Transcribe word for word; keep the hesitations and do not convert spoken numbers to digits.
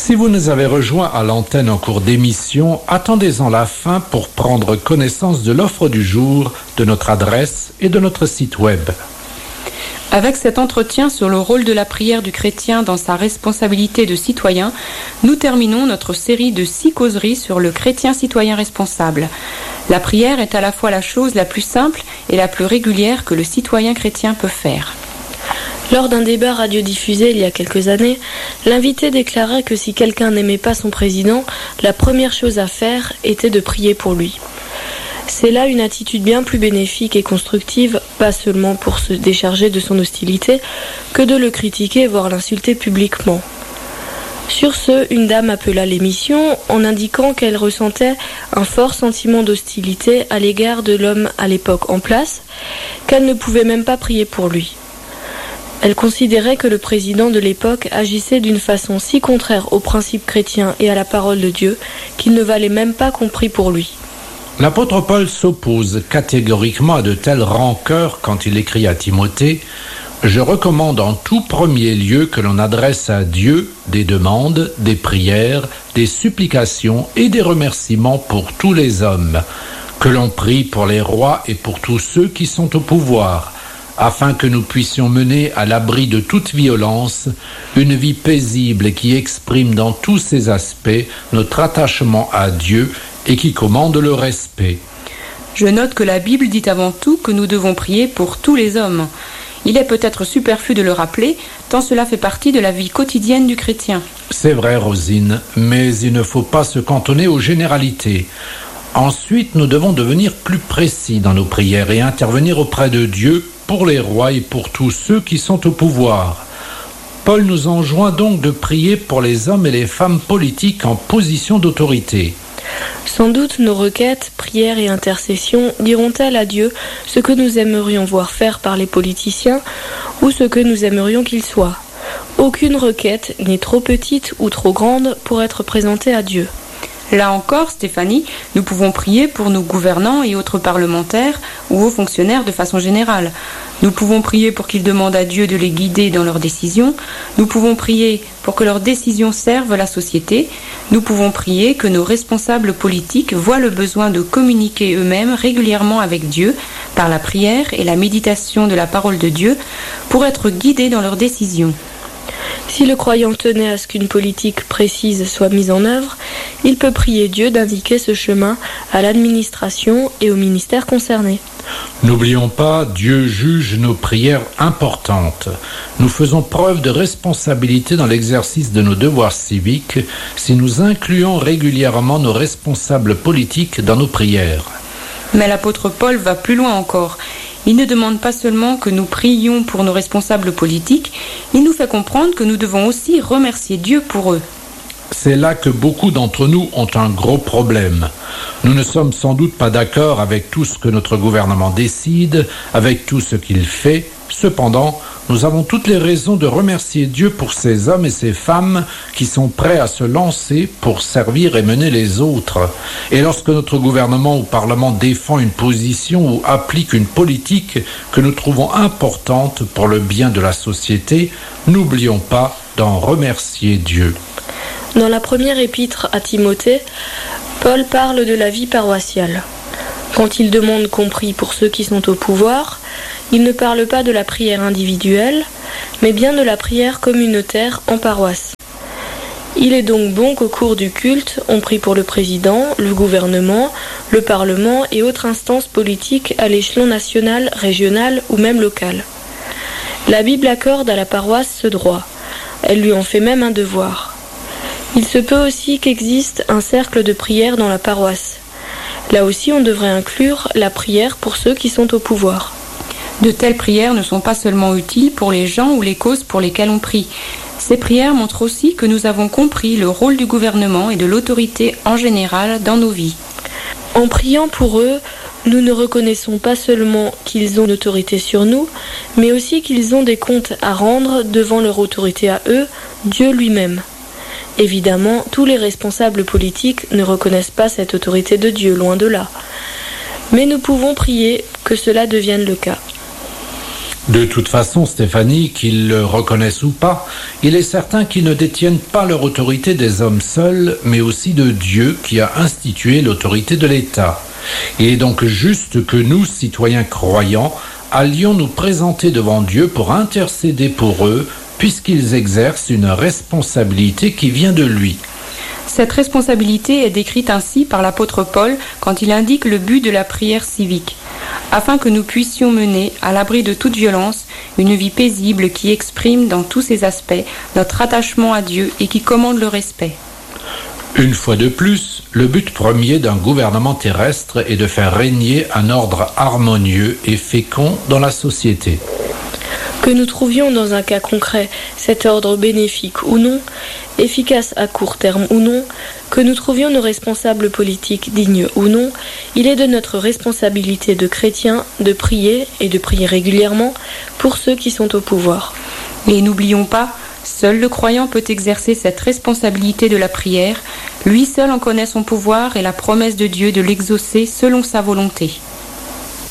Si vous nous avez rejoints à l'antenne en cours d'émission, attendez-en la fin pour prendre connaissance de l'offre du jour, de notre adresse et de notre site web. Avec cet entretien sur le rôle de la prière du chrétien dans sa responsabilité de citoyen, nous terminons notre série de six causeries sur le chrétien citoyen responsable. La prière est à la fois la chose la plus simple et la plus régulière que le citoyen chrétien peut faire. Lors d'un débat radiodiffusé il y a quelques années, l'invité déclarait que si quelqu'un n'aimait pas son président, la première chose à faire était de prier pour lui. C'est là une attitude bien plus bénéfique et constructive, pas seulement pour se décharger de son hostilité, que de le critiquer, voire l'insulter publiquement. Sur ce, une dame appela l'émission en indiquant qu'elle ressentait un fort sentiment d'hostilité à l'égard de l'homme à l'époque en place, qu'elle ne pouvait même pas prier pour lui. Elle considérait que le président de l'époque agissait d'une façon si contraire aux principes chrétiens et à la parole de Dieu qu'il ne valait même pas qu'on prie pour lui. L'apôtre Paul s'oppose catégoriquement à de telles rancœurs quand il écrit à Timothée « Je recommande en tout premier lieu que l'on adresse à Dieu des demandes, des prières, des supplications et des remerciements pour tous les hommes, que l'on prie pour les rois et pour tous ceux qui sont au pouvoir, afin que nous puissions mener à l'abri de toute violence une vie paisible et qui exprime dans tous ses aspects notre attachement à Dieu et qui commande le respect. » Je note que la Bible dit avant tout que nous devons prier pour tous les hommes. Il est peut-être superflu de le rappeler, tant cela fait partie de la vie quotidienne du chrétien. C'est vrai, Rosine, mais il ne faut pas se cantonner aux généralités. Ensuite, nous devons devenir plus précis dans nos prières et intervenir auprès de Dieu pour les rois et pour tous ceux qui sont au pouvoir. Paul nous enjoint donc de prier pour les hommes et les femmes politiques en position d'autorité. Sans doute nos requêtes, prières et intercessions diront-elles à Dieu ce que nous aimerions voir faire par les politiciens ou ce que nous aimerions qu'ils soient. Aucune requête n'est trop petite ou trop grande pour être présentée à Dieu. Là encore, Stéphanie, nous pouvons prier pour nos gouvernants et autres parlementaires ou hauts fonctionnaires de façon générale. Nous pouvons prier pour qu'ils demandent à Dieu de les guider dans leurs décisions. Nous pouvons prier pour que leurs décisions servent la société. Nous pouvons prier que nos responsables politiques voient le besoin de communiquer eux-mêmes régulièrement avec Dieu par la prière et la méditation de la parole de Dieu pour être guidés dans leurs décisions. Si le croyant tenait à ce qu'une politique précise soit mise en œuvre, il peut prier Dieu d'indiquer ce chemin à l'administration et au ministère concerné. N'oublions pas, Dieu juge nos prières importantes. Nous faisons preuve de responsabilité dans l'exercice de nos devoirs civiques si nous incluons régulièrement nos responsables politiques dans nos prières. Mais l'apôtre Paul va plus loin encore. Il ne demande pas seulement que nous prions pour nos responsables politiques, il nous fait comprendre que nous devons aussi remercier Dieu pour eux. C'est là que beaucoup d'entre nous ont un gros problème. Nous ne sommes sans doute pas d'accord avec tout ce que notre gouvernement décide, avec tout ce qu'il fait. Cependant, nous avons toutes les raisons de remercier Dieu pour ces hommes et ces femmes qui sont prêts à se lancer pour servir et mener les autres. Et lorsque notre gouvernement ou parlement défend une position ou applique une politique que nous trouvons importante pour le bien de la société, n'oublions pas d'en remercier Dieu. Dans la première épître à Timothée, Paul parle de la vie paroissiale. Quand il demande qu'on prie pour ceux qui sont au pouvoir, il ne parle pas de la prière individuelle, mais bien de la prière communautaire en paroisse. Il est donc bon qu'au cours du culte, on prie pour le président, le gouvernement, le parlement et autres instances politiques à l'échelon national, régional ou même local. La Bible accorde à la paroisse ce droit. Elle lui en fait même un devoir. Il se peut aussi qu'existe un cercle de prière dans la paroisse. Là aussi, on devrait inclure la prière pour ceux qui sont au pouvoir. De telles prières ne sont pas seulement utiles pour les gens ou les causes pour lesquelles on prie. Ces prières montrent aussi que nous avons compris le rôle du gouvernement et de l'autorité en général dans nos vies. En priant pour eux, nous ne reconnaissons pas seulement qu'ils ont une autorité sur nous, mais aussi qu'ils ont des comptes à rendre devant leur autorité à eux, Dieu lui-même. Évidemment, tous les responsables politiques ne reconnaissent pas cette autorité de Dieu, loin de là. Mais nous pouvons prier que cela devienne le cas. De toute façon, Stéphanie, qu'ils le reconnaissent ou pas, il est certain qu'ils ne détiennent pas leur autorité des hommes seuls, mais aussi de Dieu qui a institué l'autorité de l'État. Il est donc juste que nous, citoyens croyants, allions nous présenter devant Dieu pour intercéder pour eux, puisqu'ils exercent une responsabilité qui vient de lui. Cette responsabilité est décrite ainsi par l'apôtre Paul quand il indique le but de la prière civique, afin que nous puissions mener, à l'abri de toute violence, une vie paisible qui exprime dans tous ses aspects notre attachement à Dieu et qui commande le respect. Une fois de plus, le but premier d'un gouvernement terrestre est de faire régner un ordre harmonieux et fécond dans la société. Que nous trouvions dans un cas concret cet ordre bénéfique ou non, efficace à court terme ou non, que nous trouvions nos responsables politiques dignes ou non, il est de notre responsabilité de chrétiens de prier, et de prier régulièrement, pour ceux qui sont au pouvoir. Et n'oublions pas, seul le croyant peut exercer cette responsabilité de la prière, lui seul en connaît son pouvoir et la promesse de Dieu de l'exaucer selon sa volonté.